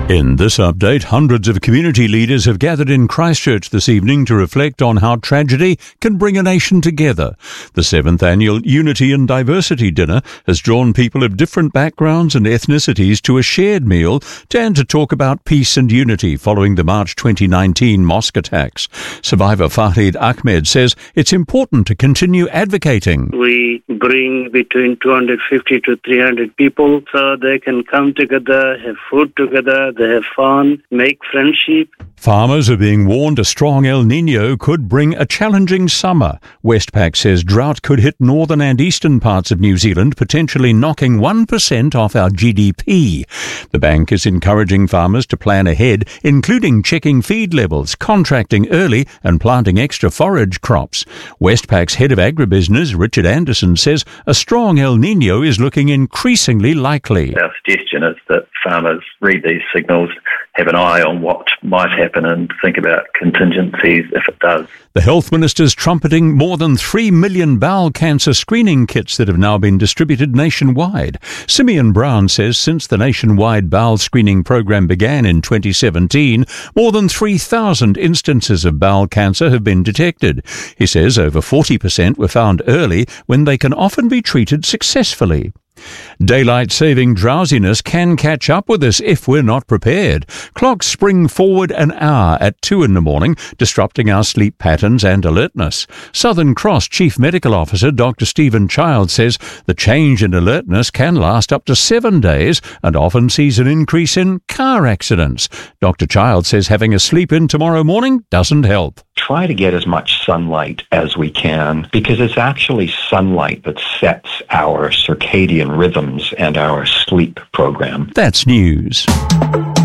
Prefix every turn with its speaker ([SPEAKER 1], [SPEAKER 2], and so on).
[SPEAKER 1] In this update, hundreds of community leaders have gathered in Christchurch this evening to reflect on how tragedy can bring a nation together. The 7th annual Unity and Diversity Dinner has drawn people of different backgrounds and ethnicities to a shared meal and to talk about peace and unity following the March 2019 mosque attacks. Survivor Farid Ahmed says it's important to continue advocating.
[SPEAKER 2] We bring between 250 to 300 people so they can come together, have food together, they have fun, make friendship.
[SPEAKER 1] Farmers are being warned a strong El Niño could bring a challenging summer. Westpac says drought could hit northern and eastern parts of New Zealand, potentially knocking 1% off our GDP. The bank is encouraging farmers to plan ahead, including checking feed levels, contracting early and planting extra forage crops. Westpac's head of agribusiness, Richard Anderson, says a strong El Niño is looking increasingly likely.
[SPEAKER 3] Our suggestion is that farmers read these signals, have an eye on what might happen and think about contingencies if it does.
[SPEAKER 1] The Health Minister's trumpeting more than 3 million bowel cancer screening kits that have now been distributed nationwide. Simeon Brown says since the nationwide bowel screening program began in 2017, more than 3,000 instances of bowel cancer have been detected. He says over 40% were found early when they can often be treated successfully. Daylight saving drowsiness can catch up with us if we're not prepared. Clocks spring forward an hour at 2 in the morning, disrupting our sleep patterns and alertness. Southern Cross Chief Medical Officer Dr. Stephen Child says the change in alertness can last up to 7 days and often sees an increase in car accidents. Dr. Child says having a sleep-in tomorrow morning doesn't help.
[SPEAKER 4] Try to get as much sunlight as we can, because it's actually sunlight that sets our circadian rhythms and our sleep program.
[SPEAKER 1] That's news.